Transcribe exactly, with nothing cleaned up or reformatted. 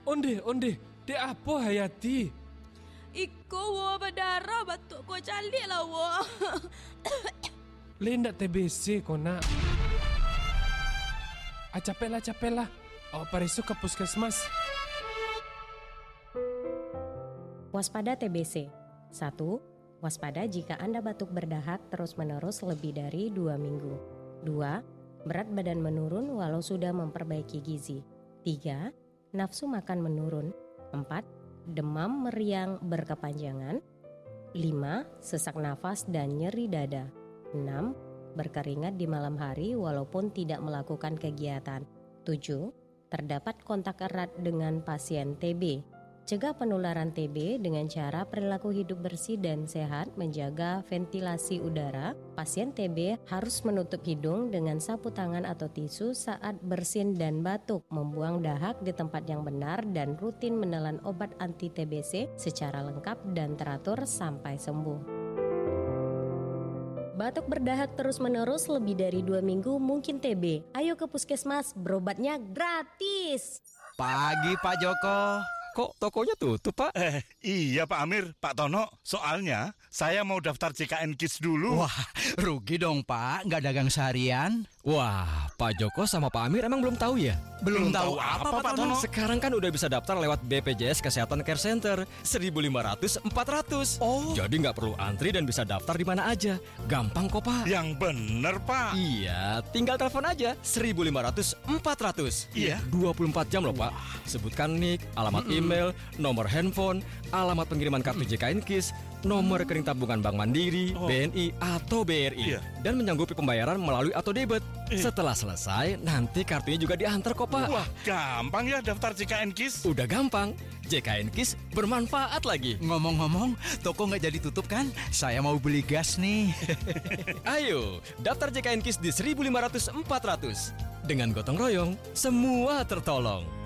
Onde, onde, de apa Hayati? Iko wo berdarah batuk ko calik lah wo. Lendak T B C kau nak. Ah, capek lah, capek lah. Oh, paresu ke puskesmas. Waspada T B C. satu. Waspada jika Anda batuk berdahak terus-menerus lebih dari dua minggu. dua. Berat badan menurun walau sudah memperbaiki gizi. tiga. Nafsu makan menurun. empat. Demam meriang berkepanjangan. lima. Sesak nafas dan nyeri dada. enam. Berkeringat di malam hari walaupun tidak melakukan kegiatan. tujuh. Terdapat kontak erat dengan pasien T B. Cegah penularan T B dengan cara perilaku hidup bersih dan sehat, menjaga ventilasi udara. Pasien T B harus menutup hidung dengan sapu tangan atau tisu saat bersin dan batuk, membuang dahak di tempat yang benar, dan rutin menelan obat anti T B C secara lengkap dan teratur sampai sembuh. Batuk berdahak terus-menerus lebih dari dua minggu mungkin T B. Ayo ke puskesmas, berobatnya gratis. Pagi Pak Joko. Kok tokonya tutup, Pak? Eh, iya Pak Amir, Pak Tono. Soalnya saya mau daftar C K N Kids dulu. Wah, rugi dong Pak, nggak dagang seharian. Wah, Pak Joko sama Pak Amir emang belum tahu ya? Belum tahu apa, Pak Tono? Sekarang kan udah bisa daftar lewat B P J S Kesehatan Care Center seribu lima ratus empat ratus. Oh. Jadi nggak perlu antri dan bisa daftar di mana aja. Gampang kok, Pak. Yang bener Pak. Iya, tinggal telepon aja seribu lima ratus empat ratus. Iya. dua puluh empat jam loh, Pak. Sebutkan nik, alamat Mm-mm. email, nomor handphone, alamat pengiriman kartu C K N Kids, nomor rekening tabungan Bank Mandiri, Oh. B N I atau B R I, Iya. dan menyanggupi pembayaran melalui auto debit. Iya. Setelah selesai, nanti kartunya juga diantar kok, Pak. Wah, gampang ya daftar C K N Kids. Udah gampang. J K N Kids bermanfaat lagi. Ngomong-ngomong, toko nggak jadi tutup kan? Saya mau beli gas nih. Ayo, daftar J K N Kids di seribu lima ratus empat ratus. Dengan gotong royong, semua tertolong.